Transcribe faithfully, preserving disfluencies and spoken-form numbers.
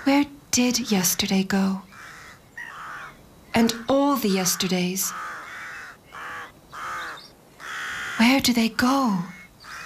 Where did yesterday go? And all the yesterdays? Where do they go?